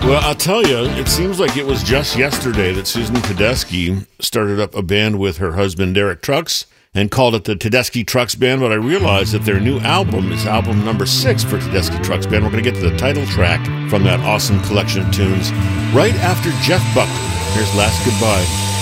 Well, I'll tell you, it seems like it was just yesterday that Susan Tedeschi started up a band with her husband, Derek Trucks, and called it the Tedeschi Trucks Band, but I realized that their new album is album number 6 for Tedeschi Trucks Band. We're going to get to the title track from that awesome collection of tunes right after Jeff Buckley. Here's Last Goodbye.